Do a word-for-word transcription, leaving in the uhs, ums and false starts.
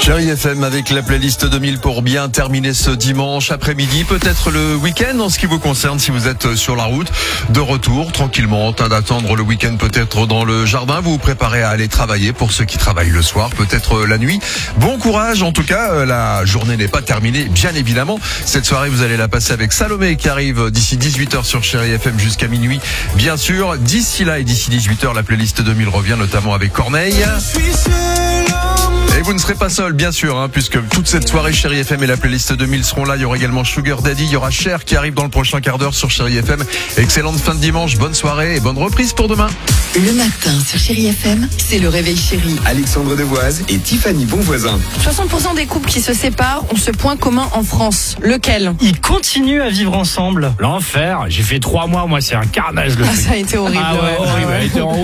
Chérie F M avec la playlist deux mille pour bien terminer ce dimanche après-midi, peut-être le week-end en ce qui vous concerne si vous êtes sur la route, de retour tranquillement, en train d'attendre le week-end peut-être dans le jardin, vous vous préparez à aller travailler pour ceux qui travaillent le soir, peut-être la nuit. Bon courage, en tout cas, la journée n'est pas terminée, bien évidemment. Cette soirée, vous allez la passer avec Salomé qui arrive d'ici dix-huit heures sur Chérie F M jusqu'à minuit, bien sûr. D'ici là et d'ici dix-huit heures, la playlist deux mille revient notamment avec Corneille. Et vous ne serez pas seul, bien sûr, hein, puisque toute cette soirée, Chérie F M et la playlist deux mille seront là. Il y aura également Sugar Daddy, il y aura Cher qui arrive dans le prochain quart d'heure sur Chérie F M. Excellente fin de dimanche, bonne soirée et bonne reprise pour demain. Le matin sur Chérie F M, c'est le réveil chéri. Alexandre Devoise et Tiffany Bonvoisin. soixante pour cent des couples qui se séparent ont ce point commun en France. Lequel? Ils continuent à vivre ensemble. L'enfer. J'ai fait trois mois, moi, c'est un carnage le Ah, truc. ça a été horrible. Ah ouais, horrible. Elle était en